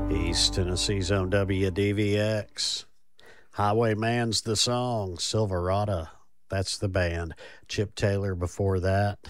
East Tennessee's own WDVX. Highwayman's the song. Silverado, that's the band. Chip Taylor before that.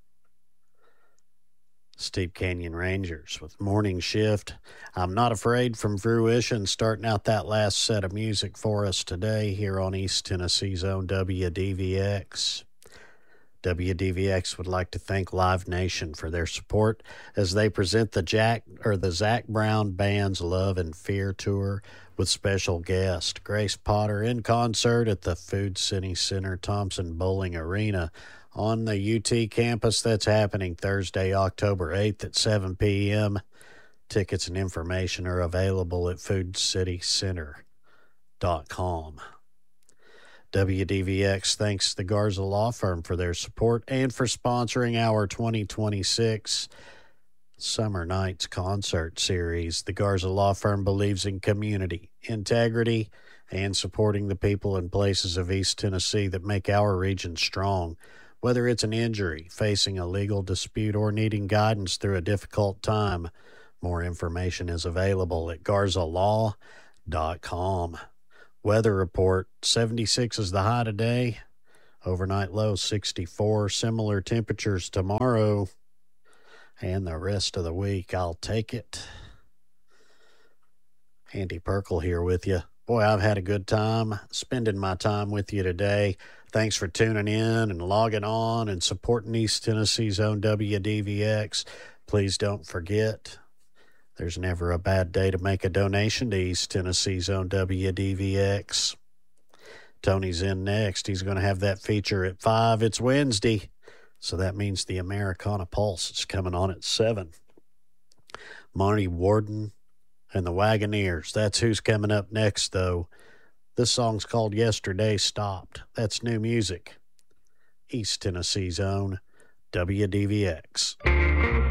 Steep Canyon Rangers with Morning Shift. I'm Not Afraid from Fruition, starting out that last set of music for us today here on East Tennessee's own WDVX. WDVX would like to thank Live Nation for their support as they present the Zac Brown Band's Love and Fear Tour with special guest Grace Potter in concert at the Food City Center Thompson Bowling Arena on the UT campus. That's happening Thursday, October 8th at 7 p.m. Tickets and information are available at foodcitycenter.com. WDVX thanks the Garza Law Firm for their support and for sponsoring our 2026 Summer Nights Concert Series. The Garza Law Firm believes in community, integrity, and supporting the people and places of East Tennessee that make our region strong. Whether it's an injury, facing a legal dispute, or needing guidance through a difficult time, more information is available at garzalaw.com. Weather report, 76 is the high today. Overnight low, 64. Similar temperatures tomorrow and the rest of the week. I'll take it. Andy Perkle here with you. Boy, I've had a good time spending my time with you today. Thanks for tuning in and logging on and supporting East Tennessee's own WDVX. Please don't forget, there's never a bad day to make a donation to East Tennessee's own WDVX. Tony's in next. He's going to have that feature at 5. It's Wednesday, so that means the Americana Pulse is coming on at 7. Marty Warden and the Wagoneers. That's who's coming up next, though. This song's called Yesterday Stopped. That's new music. East Tennessee's own WDVX.